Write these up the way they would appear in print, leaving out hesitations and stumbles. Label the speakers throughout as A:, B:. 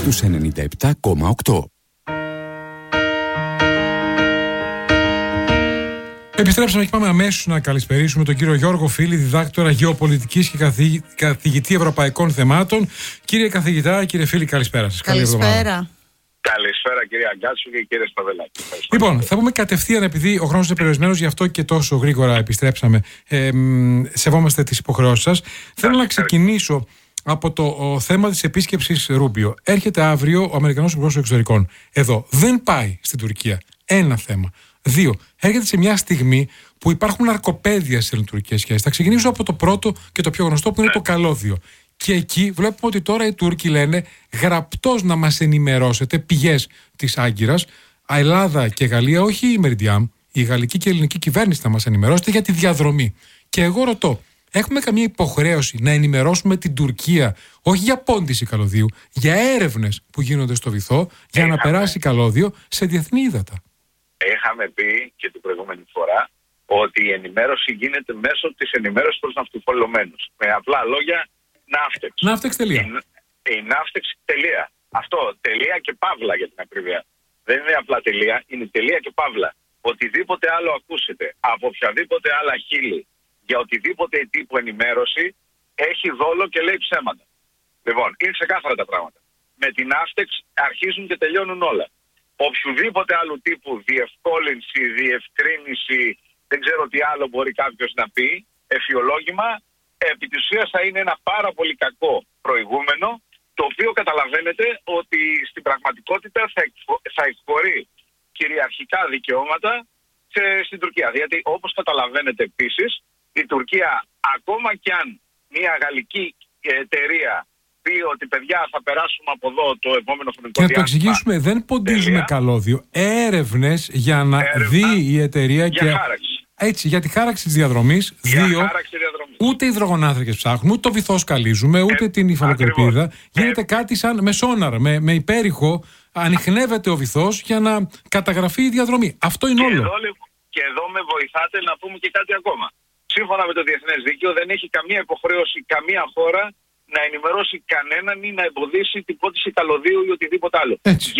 A: στους 97,8.
B: Επιστρέψαμε και πάμε αμέσως να καλησπερίσουμε τον κύριο Γιώργο Φίλη, διδάκτορα γεωπολιτικής και καθηγητή ευρωπαϊκών θεμάτων. Κύριε καθηγητά, κύριε Φίλη, καλησπέρα σας.
C: Καλησπέρα.
D: Καλησπέρα κύριε Αγκάτσου και κύριε Σταδελάκη.
B: Λοιπόν, θα πούμε κατευθείαν, επειδή ο χρόνος είναι περιορισμένος, γι' αυτό και τόσο γρήγορα επιστρέψαμε. Σεβόμαστε τις υποχρεώσεις σας. Θέλω να ξεκινήσω από το θέμα της επίσκεψης Ρούμπιο. Έρχεται αύριο ο Αμερικανός Υπουργός Εξωτερικών εδώ. Δεν πάει στην Τουρκία. Ένα θέμα. 2. Έρχεται σε μια στιγμή που υπάρχουν ναρκοπαίδια στις ελληνοτουρκικές σχέσεις. Θα ξεκινήσω από το πρώτο και το πιο γνωστό, που είναι το καλώδιο. Και εκεί βλέπουμε ότι τώρα οι Τούρκοι λένε γραπτώς να μας ενημερώσετε, πηγές της Άγκυρας, Ελλάδα και Γαλλία, όχι η Μεριντιάμ, η γαλλική και η ελληνική κυβέρνηση να μας ενημερώσετε για τη διαδρομή. Και εγώ ρωτώ, έχουμε καμία υποχρέωση να ενημερώσουμε την Τουρκία, όχι για πόντιση καλωδίου, για έρευνες που γίνονται στο βυθό, για να περάσει καλώδιο σε διεθνή ύδατα?
D: Είχαμε πει και την προηγούμενη φορά ότι η ενημέρωση γίνεται μέσω της ενημέρωσης προς ναυτικολωμένους. Με απλά λόγια, ναύτεξ.
B: Ναύτεξ τελεία.
D: Η ναύτεξ τελεία. Αυτό, τελεία και παύλα για την ακρίβεια. Δεν είναι απλά τελεία, είναι τελεία και παύλα. Οτιδήποτε άλλο ακούσετε από οποιαδήποτε άλλα χείλη για οτιδήποτε τύπου ενημέρωση έχει δόλο και λέει ψέματα. Λοιπόν, είναι ξεκάθαρα τα πράγματα. Με την ναύτεξ αρχίζουν και τελειώνουν όλα. Οποιουδήποτε άλλου τύπου διευκόλυνση, διευκρίνηση, δεν ξέρω τι άλλο μπορεί κάποιος να πει, εφιολόγημα, επί της ουσίας θα είναι ένα πάρα πολύ κακό προηγούμενο, το οποίο καταλαβαίνετε ότι στην πραγματικότητα θα εκχωρεί κυριαρχικά δικαιώματα στην Τουρκία. Γιατί όπως καταλαβαίνετε επίσης, η Τουρκία, ακόμα κι αν μια γαλλική εταιρεία πει ότι παιδιά θα περάσουμε από εδώ το επόμενο χρονικό διάστημα.
B: Και να το εξηγήσουμε, δεν ποντίζουμε καλώδιο. Έρευνες για να δει η εταιρεία
D: για χάραξη.
B: Έτσι, για τη χάραξη της διαδρομής. 2. Ούτε υδρογονάνθρακες ψάχνουμε, ούτε το βυθό σκαλίζουμε, ούτε την υφαλοκρηπίδα. Γίνεται κάτι σαν με σόναρ, με υπέρηχο. Ανιχνεύεται ο βυθός για να καταγραφεί η διαδρομή. Αυτό είναι όλο.
D: Και εδώ με βοηθάτε να πούμε και κάτι ακόμα. Σύμφωνα με το διεθνές δίκαιο, δεν έχει καμία υποχρέωση καμία χώρα να ενημερώσει κανέναν ή να εμποδίσει την πόντιση καλωδίου ή οτιδήποτε άλλο.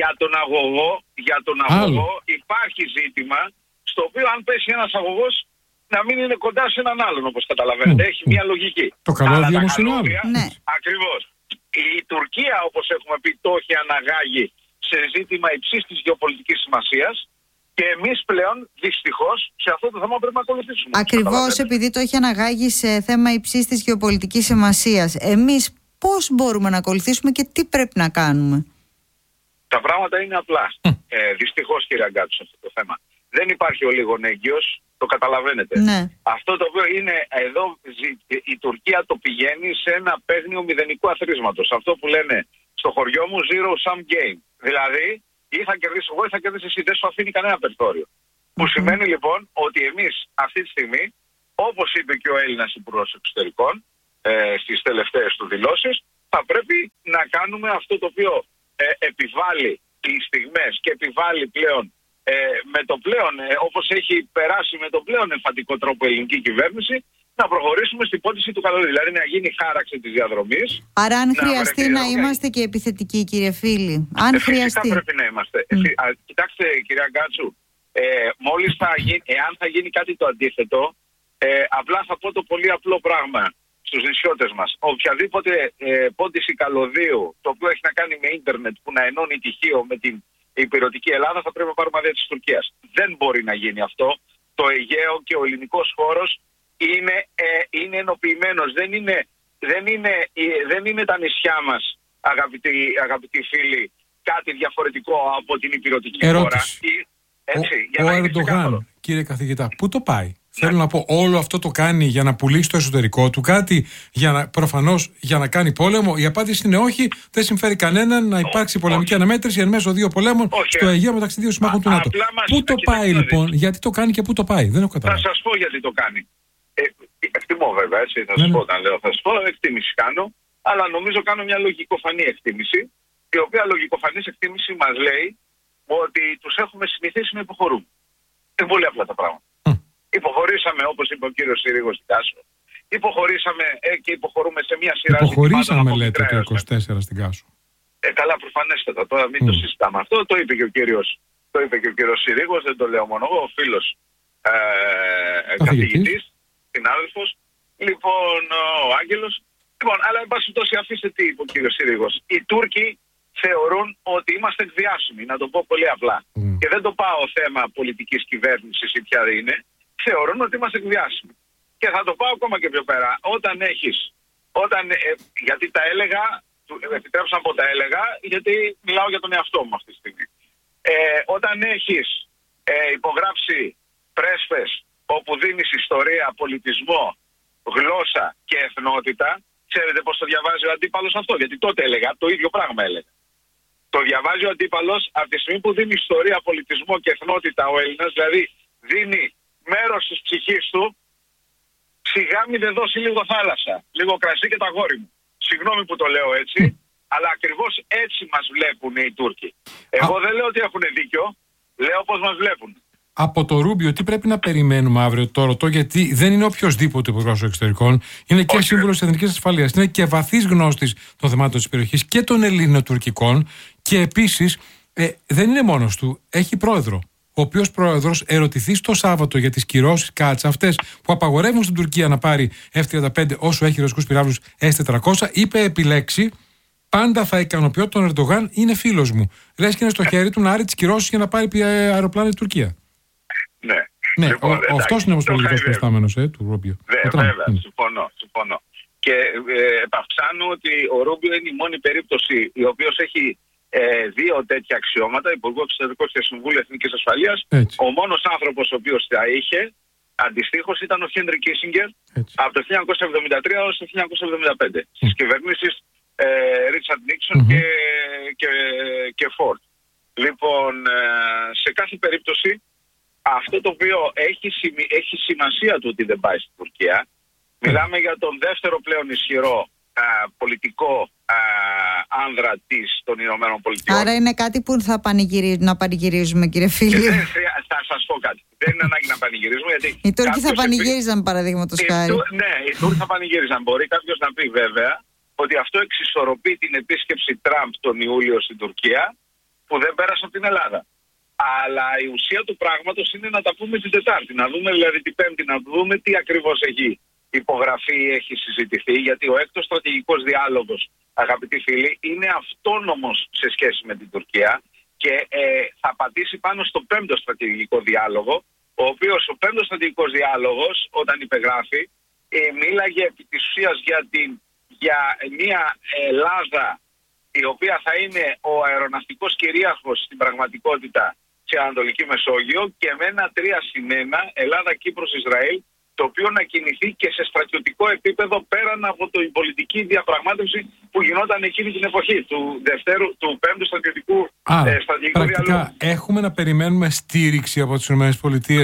D: Για τον αγωγό υπάρχει ζήτημα, στο οποίο αν πέσει ένας αγωγός να μην είναι κοντά σε έναν άλλον, όπως καταλαβαίνετε. Έχει μια λογική.
B: Το καλώδιο όμως είναι άλλο.
C: Ναι.
D: Ακριβώς. Η Τουρκία, όπως έχουμε πει, το έχει αναγάγει σε ζήτημα υψής της γεωπολιτικής σημασίας. Και εμείς πλέον, δυστυχώς, σε αυτό το θέμα πρέπει να ακολουθήσουμε.
C: Ακριβώς επειδή το έχει αναγάγει σε θέμα υψής της γεωπολιτικής σημασίας. Εμείς πώς μπορούμε να ακολουθήσουμε και τι πρέπει να κάνουμε?
D: Τα πράγματα είναι απλά. Δυστυχώς, κύριε Αγκάτσου, σε αυτό το θέμα. Δεν υπάρχει ο λίγον-έγκυος, το καταλαβαίνετε.
C: Ναι.
D: Αυτό το οποίο είναι εδώ, η Τουρκία το πηγαίνει σε ένα παίγνιο μηδενικού αθροίσματος. Αυτό που λένε στο χωριό μου, zero sum game. Δηλαδή, ή θα κερδίσει εγώ ή θα κερδίσει εσύ, δεν σου αφήνει κανένα περιθώριο. Που σημαίνει λοιπόν ότι εμείς αυτή τη στιγμή, όπως είπε και ο Έλληνας Υπουργός Εξωτερικών στις τελευταίες του δηλώσεις, θα πρέπει να κάνουμε αυτό το οποίο επιβάλλει οι στιγμές και επιβάλλει πλέον με το πλέον, όπως έχει περάσει με το πλέον εμφαντικό τρόπο η ελληνική κυβέρνηση, να προχωρήσουμε στην πόντιση του καλωδίου. Δηλαδή να γίνει χάραξη της διαδρομής.
C: Άρα, αν χρειαστεί να είμαστε και επιθετικοί, κύριε Φίλη. Αν χρειαστεί.
D: Φυσικά πρέπει να είμαστε. Κοιτάξτε, κυρία Γκάτσου, μόλις εάν θα γίνει κάτι το αντίθετο, απλά θα πω το πολύ απλό πράγμα στους νησιώτες μας. Οποιαδήποτε πόντιση καλωδίου, το οποίο έχει να κάνει με ίντερνετ που να ενώνει τυχείο με την υπηρετική Ελλάδα, θα πρέπει να πάρουμε αδεια της Τουρκίας. Δεν μπορεί να γίνει αυτό. Το Αιγαίο και ο ελληνικός χώρος είναι ενοποιημένος. Δεν είναι τα νησιά μας, αγαπητοί φίλοι, κάτι διαφορετικό από την υπηρετική χώρα.
B: Ο Ερντογάν, κύριε καθηγητά, πού το πάει? Θέλω να πω, όλο αυτό το κάνει για να πουλήσει το εσωτερικό του κάτι, προφανώς για να κάνει πόλεμο? Η απάντηση είναι όχι, δεν συμφέρει κανέναν να υπάρξει πολεμική αναμέτρηση εν μέσω δύο πολέμων στο Αιγαίο μεταξύ δύο συμμάχων του ΝΑΤΟ. Πού το πάει λοιπόν, γιατί το κάνει και πού το πάει? Δεν έχω καταλάβει.
D: Θα σας πω γιατί το κάνει. Εκτιμώ βέβαια, έτσι, θα σας πω όταν λέω, θα σας πω, εκτίμηση κάνω, αλλά νομίζω κάνω μια λογικοφανή εκτίμηση, η οποία λογικοφανής εκτίμηση μας λέει ότι τους έχουμε συνηθίσει να υποχωρούμε. Είναι πολύ απλά τα πράγματα. Υποχωρήσαμε, όπως είπε ο κύριος Συρίγος στην Κάσο. Υποχωρήσαμε και υποχωρούμε σε μια σειρά ζητημάτων.
B: Υποχωρήσαμε, λέτε, το 24 στην Κάσο.
D: Καλά, προφανέστατα. Τώρα μην το συζητάμε αυτό. Το είπε και ο κύριος Συρίγος, δεν το λέω μόνο εγώ, ο φίλος καθηγητής, συνάδελφος. Λοιπόν, ο Άγγελος. Λοιπόν, αλλά εν πάση περιπτώσει, αφήστε τι είπε ο κύριος Συρίγος. Οι Τούρκοι θεωρούν ότι είμαστε εκδιάσιμοι, να το πω πολύ απλά. Και δεν το πάω θέμα πολιτικής κυβέρνησης ή ποια είναι. Θεωρούν ότι είμαστε εκδιάσιμοι. Και θα το πάω ακόμα και πιο πέρα. Γιατί τα έλεγα, επιτρέψα να πω τα έλεγα, γιατί μιλάω για τον εαυτό μου αυτή τη στιγμή. Όταν έχεις υπογράψει πρέσπες όπου δίνεις ιστορία, πολιτισμό, γλώσσα και εθνότητα, ξέρετε πώς το διαβάζει ο αντίπαλος αυτό? Γιατί τότε έλεγα, το ίδιο πράγμα έλεγα. Το διαβάζει ο αντίπαλος από τη στιγμή που δίνει ιστορία, πολιτισμό και εθνότητα ο Έλληνας, δηλαδή δίνει μέρος της ψυχής του, σιγά μη δεν δώσει λίγο θάλασσα, λίγο κρασί και τα γόρι μου. Συγγνώμη που το λέω έτσι, αλλά ακριβώς έτσι μας βλέπουν οι Τούρκοι. Εγώ δεν λέω ότι έχουν δίκιο, λέω πώς μας βλέπουν.
B: Από το Ρούμπιο, τι πρέπει να περιμένουμε αύριο το γιατί δεν είναι οποιοδήποτε υπουργός εξωτερικών, είναι και σύμβουλος της Εθνικής Ασφαλείας, είναι και βαθύς γνώστης των θεμάτων της περιοχής και των ελληνοτουρκικών και επίσης δεν είναι μόνος του, έχει πρόεδρο. Ο οποίος πρόεδρος ερωτηθεί στο Σάββατο για τις κυρώσεις κάτσα, αυτές που απαγορεύουν στην Τουρκία να πάρει F-35 όσο έχει ρωσικούς πυράβλους S-400, είπε επιλέξει. Πάντα θα ικανοποιώ τον Ερντογάν, είναι φίλος μου. Λες και είναι στο χέρι του να άρει τις κυρώσεις για να πάρει αεροπλάνα η Τουρκία. Ναι, λοιπόν, αυτός είναι όμως ο πολιτικός προστάμενος του Ρούμπιο.
D: Βέβαια, συμφωνώ. Και επαυξάνω ότι ο Ρούμπιο είναι η μόνη περίπτωση η οποία έχει δύο τέτοια αξιώματα, Υπουργό Εξωτερικών και Συμβούλιο Εθνικής Ασφαλείας. Ο μόνος άνθρωπος ο οποίος τα είχε αντιστοίχως ήταν ο Χένρι Κίσινγκερ από το 1973 έως το 1975 στις κυβερνήσεις Ρίτσαρντ Νίξον και Φόρντ. Λοιπόν, σε κάθε περίπτωση αυτό το οποίο έχει σημασία του ότι δεν πάει στην Τουρκία. Μιλάμε για τον δεύτερο πλέον ισχυρό πολιτικό άνδρα των Ηνωμένων Πολιτειών.
C: Άρα είναι κάτι που θα να πανηγυρίζουμε, κύριε φίλε.
D: Θα σας πω κάτι. Δεν είναι ανάγκη να πανηγυρίζουμε, γιατί
C: οι Τούρκοι θα πανηγύριζαν, παραδείγματος χάρη.
D: Ναι, οι Τούρκοι θα πανηγύριζαν. Μπορεί κάποιος να πει βέβαια ότι αυτό εξισορροπεί την επίσκεψη Τραμπ τον Ιούλιο στην Τουρκία, που δεν πέρασε από την Ελλάδα. Αλλά η ουσία του πράγματος είναι να τα πούμε την Τετάρτη. Να δούμε δηλαδή την Πέμπτη, να δούμε τι ακριβώς έχει υπογραφεί ή έχει συζητηθεί. Γιατί ο έκτος στρατηγικός διάλογος, αγαπητοί φίλοι, είναι αυτόνομος σε σχέση με την Τουρκία και θα πατήσει πάνω στο πέμπτο στρατηγικό διάλογο, ο οποίος ο πέμπτος στρατηγικός διάλογος, όταν υπεγράφει, μίλαγε επί της ουσίας για μια Ελλάδα η οποία θα είναι ο αεροναυτικός κυρίαρχος στην πραγματικότητα σε Ανατολική Μεσόγειο και με ένα 3+1 Ελλάδα, Κύπρος, Ισραήλ, το οποίο να κινηθεί και σε στρατιωτικό επίπεδο πέραν από την πολιτική διαπραγμάτευση που γινόταν εκείνη την εποχή του πέμπτου στρατιωτικού
B: διαλόγου. Έχουμε να περιμένουμε στήριξη από τις ΗΠΑ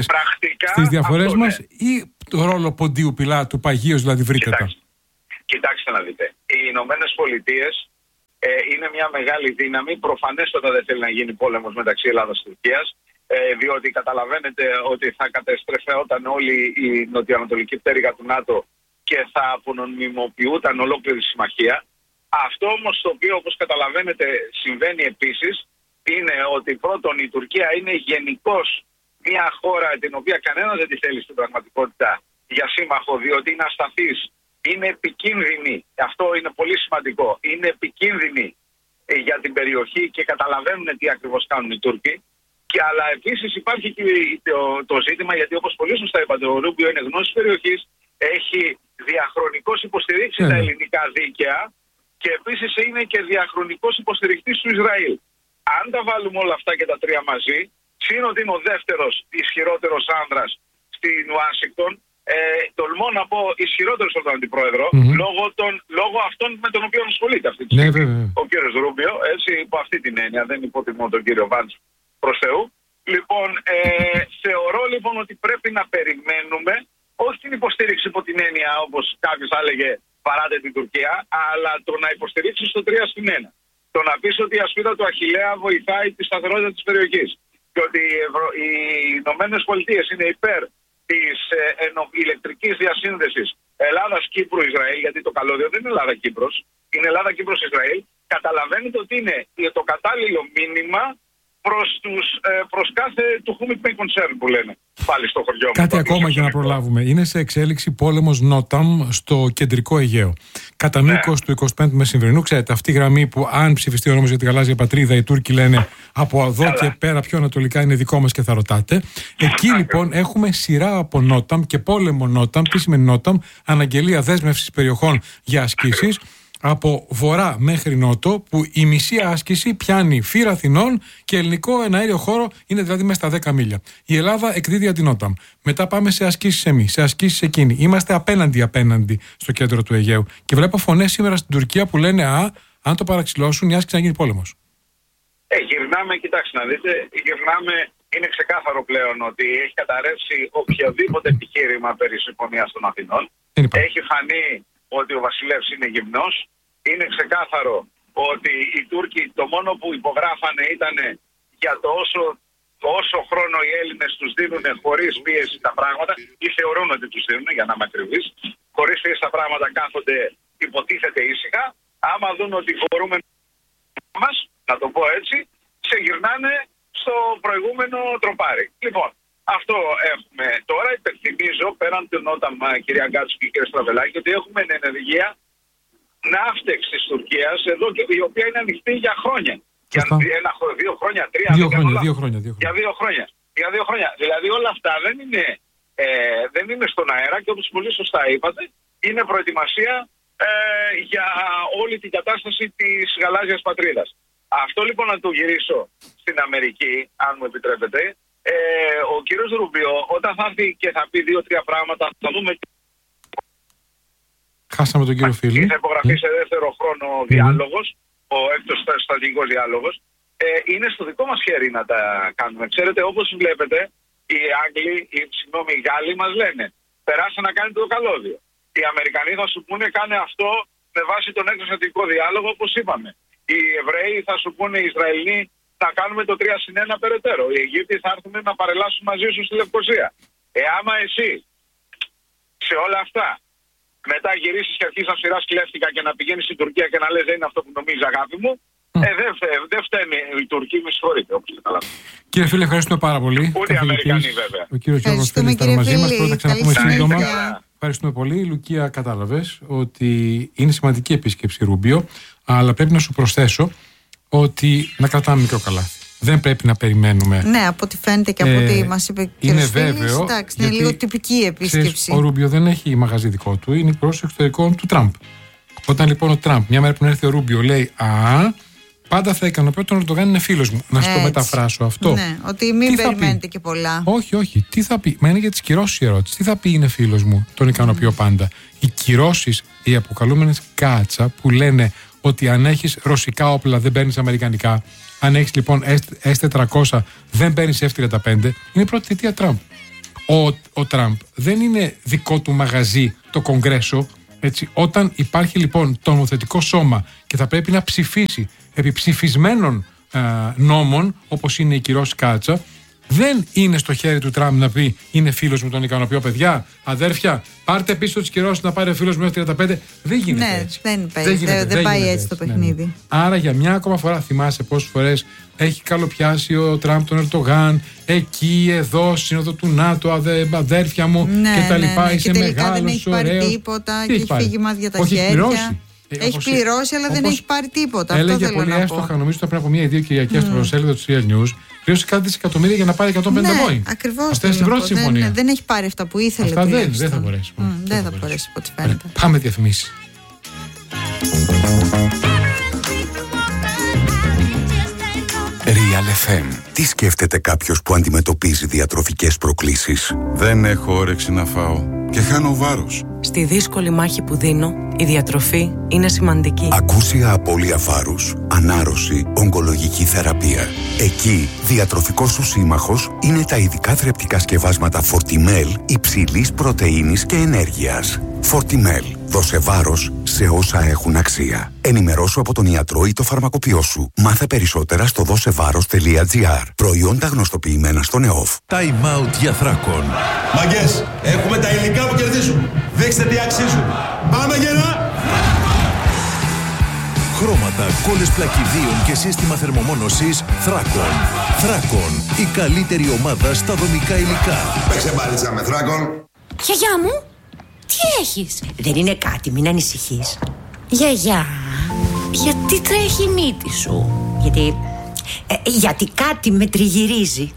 B: στις διαφορές μας ή το ρόλο ποντίου πιλάτου, παγίως δηλαδή βρήκατε?
D: Κοιτάξτε να δείτε. Οι Ηνωμένες Πολιτείες είναι μια μεγάλη δύναμη. Προφανέστατα δεν θέλει να γίνει πόλεμος μεταξύ Ελλάδας και Τουρκίας, διότι καταλαβαίνετε ότι θα κατεστρεφόταν όλη η νοτιοανατολική πτέρυγα του ΝΑΤΟ και θα απονομιμοποιούταν ολόκληρη συμμαχία. Αυτό όμως το οποίο, όπως καταλαβαίνετε, συμβαίνει επίσης είναι ότι πρώτον η Τουρκία είναι γενικώς μια χώρα την οποία κανένας δεν τη θέλει στην πραγματικότητα για σύμμαχο, διότι είναι ασταθής. Είναι επικίνδυνη, αυτό είναι πολύ σημαντικό, είναι επικίνδυνη για την περιοχή και καταλαβαίνουν τι ακριβώς κάνουν οι Τούρκοι. Αλλά επίσης υπάρχει και το ζήτημα, γιατί όπως πολύ σωστά είπατε, ο Ρούμπιο είναι γνώστης της περιοχής, έχει διαχρονικώς υποστηρίξει τα ελληνικά δίκαια και επίσης είναι και διαχρονικός υποστηρικτής του Ισραήλ. Αν τα βάλουμε όλα αυτά και τα τρία μαζί, σύν ότι είναι ο δεύτερος ισχυρότερος άνδρας στην Ουάσιγκτον, τολμώ να πω ισχυρότερος από τον αντιπρόεδρο, λόγω αυτών με τον οποίο ασχολείται αυτή τη στιγμή ο κύριος Ρούμπιο, έτσι, υπό αυτή την έννοια, δεν υποτιμώ τον κύριο Βάντς προς Θεού. Λοιπόν, θεωρώ λοιπόν ότι πρέπει να περιμένουμε όχι την υποστήριξη υπό την έννοια, όπως κάποιος έλεγε, παράτε την Τουρκία, αλλά το να υποστηρίξει στο 3+1. Το να πεις ότι η ασπίδα του Αχιλλέα βοηθάει τη σταθερότητα της περιοχής και ότι οι Ηνωμένες Πολιτείες είναι υπέρ της ηλεκτρικής διασύνδεσης Ελλάδας-Κύπρου-Ισραήλ, γιατί το καλώδιο δεν είναι Ελλάδα-Κύπρος, είναι Ελλάδα-Κύπρος-Ισραήλ, καταλαβαίνετε ότι είναι το κατάλληλο μήνυμα προς κάθε του whom it may concern που λένε πάλι στο χωριό μου.
B: Κάτι ακόμα για να προλάβουμε. Είναι σε εξέλιξη πόλεμος Νόταμ στο κεντρικό Αιγαίο. Κατά μήκος του 25ου μεσημβρινού, ξέρετε, αυτή η γραμμή που αν ψηφιστεί ο νόμος για τη γαλάζια πατρίδα, οι Τούρκοι λένε από εδώ και πέρα πιο ανατολικά είναι δικό μας και θα ρωτάτε. Εκεί λοιπόν έχουμε σειρά από Νόταμ και πόλεμο Νόταμ. Τι σημαίνει Νόταμ? Αναγγελία δέσμευσης περιοχών για ασκήσεις. Από βορρά μέχρι νότο, που η μισή άσκηση πιάνει Φύρα Αθηνών και ελληνικό εναέριο χώρο, είναι δηλαδή μέσα στα 10 μίλια. Η Ελλάδα εκδίδει αντινόταμ. Μετά πάμε σε ασκήσεις εμείς, σε ασκήσεις εκείνοι. Είμαστε απέναντι στο κέντρο του Αιγαίου. Και βλέπω φωνές σήμερα στην Τουρκία που λένε αν το παραξηλώσουν, η άσκηση να γίνει πόλεμος.
D: Γυρνάμε, κοιτάξτε να δείτε, είναι ξεκάθαρο πλέον ότι έχει καταρρεύσει οποιοδήποτε επιχείρημα περί συμφωνίας των Αθηνών. Έχει φανεί ότι ο βασιλεύς είναι γυμνός. Είναι ξεκάθαρο ότι οι Τούρκοι το μόνο που υπογράφανε ήταν για το όσο χρόνο οι Έλληνες τους δίνουν χωρίς πίεση τα πράγματα, ή θεωρούν ότι τους δίνουν, για να είμαι ακριβής, χωρίς πίεση τα πράγματα κάθονται υποτίθεται ήσυχα. Άμα δουν ότι μπορούμε να το πω έτσι, ξεγυρνάνε στο προηγούμενο τροπάρι. Λοιπόν, αυτό έχουμε. Τώρα υπενθυμίζω, πέραν του Νόταμ, κυρία Γκάτσου και κύριε Στραβελάκη, ότι έχουμε ενεργεία ναύτεξ της Τουρκίας, εδώ, η οποία είναι ανοιχτή για χρόνια. Για 2 χρόνια, 3 χρόνια. Για 2 χρόνια. Δηλαδή όλα αυτά δεν είναι στον αέρα και όπως πολύ σωστά είπατε, είναι προετοιμασία για όλη την κατάσταση της γαλάζιας πατρίδας. Αυτό λοιπόν να το γυρίσω στην Αμερική, αν μου επιτρέπετε. Ο κύριος Ρουμπιό, όταν θα έρθει και θα πει 2-3 πράγματα, θα δούμε.
B: Χάσαμε τον κύριο Φίλη.
D: Θα υπογραφεί σε δεύτερο χρόνο διάλογος, ο έκτος στρατηγικός διάλογος. Είναι στο δικό μας χέρι να τα κάνουμε. Ξέρετε, όπως βλέπετε, οι Άγγλοι, οι Γάλλοι μας λένε, περάστε να κάνετε το καλώδιο. Οι Αμερικανοί θα σου πούνε, κάνε αυτό με βάση τον έκτο στρατηγικό διάλογο, όπως είπαμε. Οι Εβραίοι θα σου πούνε, οι Ισραηλοί, θα κάνουμε το 3+1 περαιτέρω. Οι Αιγύπτιοι θα έρθουν να παρελάσουν μαζί σου στη Λευκοσία. Άμα εσύ σε όλα αυτά μετά γυρίσεις και αρχίσεις να σειράς κλέφτηκα και να πηγαίνεις στην Τουρκία και να λες δεν είναι αυτό που νομίζεις, αγάπη μου, δεν φταίνει οι Τουρκοί, με συγχωρείτε.
B: Κύριε φίλε, ευχαριστούμε πάρα πολύ.
D: Ούτε οι Αμερικανοί βέβαια.
B: Ο κύριος Γιώργος Φίλης ήταν μαζί μας. Πρώτα ξαναπούμε σύντομα. Ευχαριστούμε πολύ. Η Λουκία, κατάλαβες ότι είναι σημαντική επίσκεψη Ρούμπιο, αλλά πρέπει να σου προσθέσω ότι να κρατάμε μικρό καλάθι. Δεν πρέπει να περιμένουμε.
C: Ναι, από ό,τι φαίνεται και από ό,τι μας είπε ο κ. Φίλης,
B: βέβαιο.
C: Εντάξει, είναι λίγο τυπική επίσκεψη.
B: Ξέρεις, ο Ρούμπιο δεν έχει μαγαζί δικό του, είναι υπουργός εξωτερικών του Τραμπ. Όταν λοιπόν ο Τραμπ, μια μέρα που έρθει ο Ρούμπιο, λέει πάντα θα ικανοποιώ τον Ερντογάν, είναι φίλος μου. Να σου το μεταφράσω αυτό.
C: Ναι, ότι μην περιμένετε και πολλά.
B: Όχι. Τι θα πει? Μα είναι για τις κυρώσεις η ερώτηση. Τι θα πει είναι φίλος μου, τον ικανοποιώ πάντα. Οι κυρώσεις, οι αποκαλούμενες κάτσα, που λένε ότι αν έχεις ρωσικά όπλα δεν παίρνεις αμερικανικά, αν έχεις λοιπόν S-400 δεν παίρνεις F-35, είναι η πρώτη θητεία Τραμπ. Ο Τραμπ δεν είναι δικό του μαγαζί το Κογκρέσο. Έτσι, όταν υπάρχει λοιπόν το νομοθετικό σώμα και θα πρέπει να ψηφίσει επί ψηφισμένων νόμων, όπως είναι η κυρώσεις κάτσα, δεν είναι στο χέρι του Τραμπ να πει είναι φίλος μου, τον ικανοποιώ, παιδιά, αδέρφια, πάρτε πίσω τις κυρώσεις να πάρει ο φίλος μου έως 35. Δεν γίνεται έτσι.
C: Δεν πάει έτσι το παιχνίδι.
B: Ναι. Άρα για μια ακόμα φορά, θυμάσαι πόσες φορές έχει καλοπιάσει ο Τραμπ τον Ερντογάν, εκεί, εδώ, σύνοδο του ΝΑΤΟ, αδέρφια μου κτλ. Είσαι μεγάλος,
C: δεν έχει πάρει τίποτα και έχει φύγει μάτια τα χέρια. Έχει πληρώσει, αλλά δεν έχει πάρει τίποτα.
B: Έλεγε πολύ εύστοχα, νομίζω πριν από 1 ή 2 Κυριακές στο προσέλιδο του Real News, πλήρωσε κάτι δισεκατομμύρια για να πάρει 150 Boeing.
C: Ακριβώς.
B: Αυτή είναι στην πρώτη συμφωνία.
C: Δεν έχει πάρει αυτά που ήθελε.
B: Αυτά δεν θα μπορέσει.
C: Δεν θα μπορέσει, από ό,τι φαίνεται.
B: Πάμε διαφημίσεις.
A: Real FM. Τι σκέφτεται κάποιος που αντιμετωπίζει διατροφικές προκλήσεις?
E: Δεν έχω όρεξη να φάω και χάνω βάρος.
F: Στη δύσκολη μάχη που δίνω, η διατροφή είναι σημαντική.
A: Ακούσια απώλεια βάρους, ανάρρωση, ογκολογική θεραπεία. Εκεί, διατροφικός σου σύμμαχος είναι τα ειδικά θρεπτικά σκευάσματα Fortimel υψηλής πρωτεΐνης και ενέργειας. Fortimel. Δώσε βάρος σε όσα έχουν αξία. Ενημερώσου από τον ιατρό ή το φαρμακοποιό σου. Μάθε περισσότερα στο δώσεβάρος.gr. Προϊόντα γνωστοποιημένα στον ΕΟΦ.
G: Time out για Θράκων.
H: Μαγκές, έχουμε τα υλικά που κερδίζουν. Δείξτε τι αξίζουν. Πάμε γερά!
G: χρώματα, κόλλες πλακιδίων και σύστημα θερμομόνωσης Thracon. Thracon, η καλύτερη ομάδα στα δομικά υλικά.
H: Παίξε μπάλιτσα με Thracon.
I: Γιαγιά μου, τι έχεις?
J: Δεν είναι κάτι, μην ανησυχείς.
I: Γιαγιά, γιατί τρέχει η μύτη σου?
J: Γιατί κάτι με τριγυρίζει.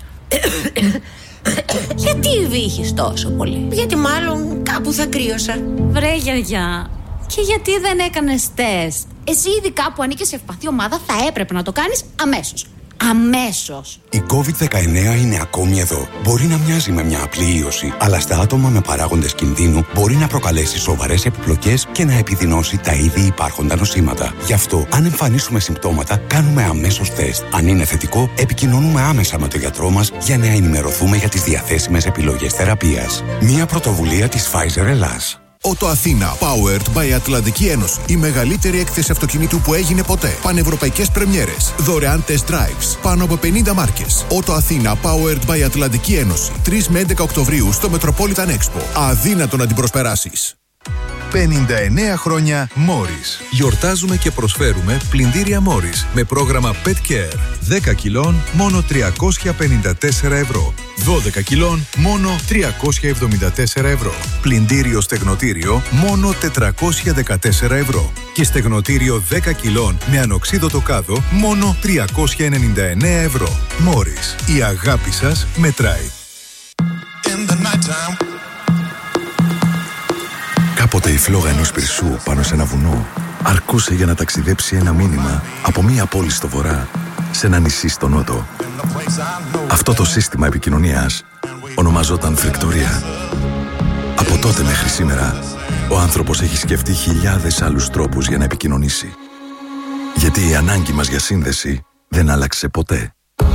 I: Γιατί βύχεις τόσο πολύ?
J: Γιατί μάλλον κάπου θα κρύωσα.
I: Βρε γιαγιά, και γιατί δεν έκανες τεστ? Εσύ ειδικά που ανήκεις σε ευπαθή ομάδα θα έπρεπε να το κάνεις αμέσως. Αμέσως.
A: Η COVID-19 είναι ακόμη εδώ. Μπορεί να μοιάζει με μια απλή ίωση, αλλά στα άτομα με παράγοντες κινδύνου μπορεί να προκαλέσει σοβαρές επιπλοκές και να επιδεινώσει τα ήδη υπάρχοντα νοσήματα. Γι' αυτό, αν εμφανίσουμε συμπτώματα, κάνουμε αμέσως τεστ. Αν είναι θετικό, επικοινωνούμε άμεσα με τον γιατρό μας για να ενημερωθούμε για τις διαθέσιμες επιλογές θεραπείας. Μια πρωτοβουλία της Pfizer Ελλάς.
K: Ότο Αθήνα, powered by Ατλαντική Ένωση. Η μεγαλύτερη έκθεση αυτοκινήτου που έγινε ποτέ. Πανευρωπαϊκές πρεμιέρες. Δωρεάν test drives. Πάνω από 50 μάρκες. Ότο Αθήνα, powered by Ατλαντική Ένωση. 3 με 11 Οκτωβρίου στο Metropolitan Expo. Αδύνατο να την προσπεράσεις.
L: 59 χρόνια Morris. Γιορτάζουμε και προσφέρουμε πλυντήρια Morris με πρόγραμμα Pet Care. 10 κιλών μόνο 354 ευρώ. 12 κιλών μόνο 374 ευρώ. Πλυντήριο στεγνοτήριο μόνο 414 ευρώ. Και στεγνοτήριο 10 κιλών με ανοξίδωτο κάδο μόνο 399 ευρώ. Morris. Η αγάπη σας μετράει.
M: Κάποτε η φλόγα ενός πυρσού πάνω σε ένα βουνό αρκούσε για να ταξιδέψει ένα μήνυμα από μία πόλη στο βορρά σε ένα νησί στο νότο. Αυτό το σύστημα επικοινωνίας ονομαζόταν φρικτορία. Από τότε μέχρι σήμερα, ο άνθρωπος έχει σκεφτεί χιλιάδες άλλους τρόπους για να επικοινωνήσει. Γιατί η ανάγκη μας για σύνδεση δεν άλλαξε ποτέ.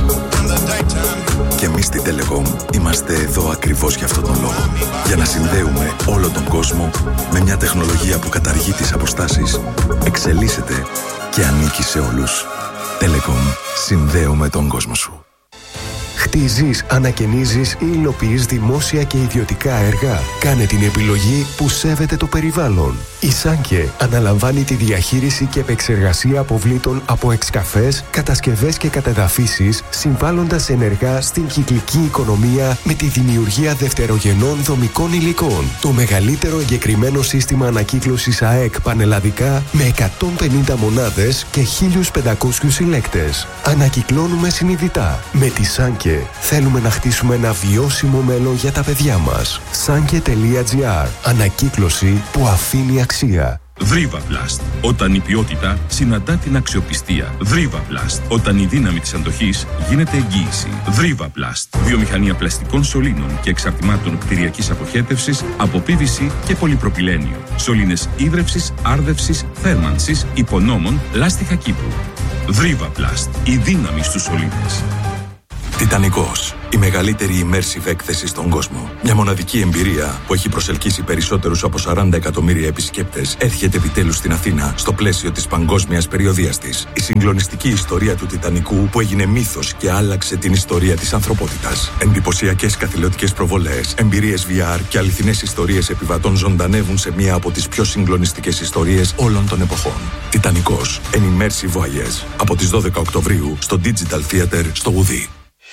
M: Και εμείς στη Telecom είμαστε εδώ ακριβώς για αυτόν τον λόγο. Για να συνδέουμε όλο τον κόσμο με μια τεχνολογία που καταργεί τις αποστάσεις, εξελίσσεται και ανήκει σε όλους. Telecom. Συνδέουμε τον κόσμο σου.
N: Χτίζεις, ανακαινίζεις ή υλοποιείς δημόσια και ιδιωτικά έργα. Κάνε την επιλογή που σέβεται το περιβάλλον. Η Σάνκε αναλαμβάνει τη διαχείριση και επεξεργασία αποβλήτων από εξκαφές, κατασκευές και κατεδαφίσεις, συμβάλλοντας ενεργά στην κυκλική οικονομία με τη δημιουργία δευτερογενών δομικών υλικών. Το μεγαλύτερο εγκεκριμένο σύστημα ανακύκλωσης ΑΕΚ πανελλαδικά με 150 μονάδες και 1.500 συλλέκτες. Ανακυκλώνουμε συνειδητά. Με τη Σάνκε θέλουμε να χτίσουμε ένα βιώσιμο μέλλον για τα παιδιά μας. Sanke.gr. Ανακύκλωση που αφήνει αξία.
O: Vrivaplast. Όταν η ποιότητα συναντά την αξιοπιστία. Vrivaplast. Όταν η δύναμη της αντοχής γίνεται εγγύηση. Vrivaplast. Βιομηχανία πλαστικών σωλήνων και εξαρτημάτων κτηριακής αποχέτευσης από PVC και πολυπροπυλένιο. Σωλήνες ίδρευσης, άρδευσης, θέρμανσης, υπονόμων, λάστιχα Κύπρου. Vrivaplast. Η δύναμη στους σωλήνες.
M: Τιτανικός. Η μεγαλύτερη immersive έκθεση στον κόσμο. Μια μοναδική εμπειρία που έχει προσελκύσει περισσότερους από 40 εκατομμύρια επισκέπτες έρχεται επιτέλους στην Αθήνα στο πλαίσιο της παγκόσμιας περιοδείας της. Η συγκλονιστική ιστορία του Τιτανικού που έγινε μύθος και άλλαξε την ιστορία της ανθρωπότητας. Εντυπωσιακές καθηλωτικές προβολές, εμπειρίες VR και αληθινές ιστορίες επιβατών ζωντανεύουν σε μία από τις πιο συγκλονιστικές ιστορίες όλων των εποχών. Τιτανικός. An immersive voyage. Από τις 12 Οκτωβρίου στο Digital Theater στο Ουδί.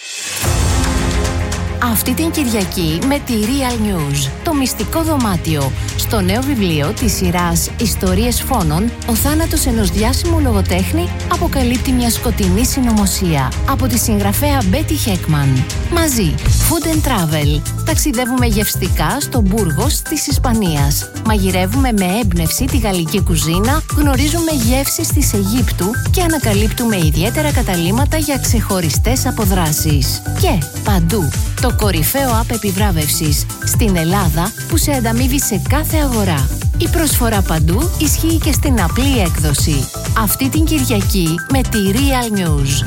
P: Αυτή την Κυριακή με τη Real News, το μυστικό δωμάτιο. Στο νέο βιβλίο της σειράς «Ιστορίες φόνων», ο θάνατος ενός διάσημου λογοτέχνη αποκαλύπτει μια σκοτεινή συνωμοσία. Από τη συγγραφέα Betty Heckman. Μαζί, Food and Travel. Ταξιδεύουμε γευστικά στο Μπούργος της Ισπανίας. Μαγειρεύουμε με έμπνευση τη γαλλική κουζίνα, γνωρίζουμε γεύσεις της Αιγύπτου και ανακαλύπτουμε ιδιαίτερα καταλύματα για ξεχωριστές αποδράσεις. Και παντού, το κορυφαίο app επιβράβευσης στην Ελλάδα που σε ανταμείβει σε κάθε αγορά. Η προσφορά παντού ισχύει και στην απλή έκδοση. Αυτή την Κυριακή με τη Real News.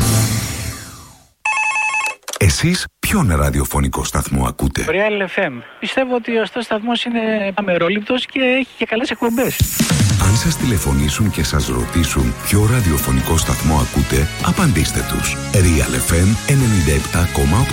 A: Εσείς ποιον ραδιοφωνικό σταθμό ακούτε?
Q: Real FM. Πιστεύω ότι ο σταθμός είναι αμερόληπτος και έχει και καλές εκπομπές.
A: Αν σας τηλεφωνήσουν και σας ρωτήσουν ποιο ραδιοφωνικό σταθμό ακούτε, απαντήστε τους. Real FM 97,8.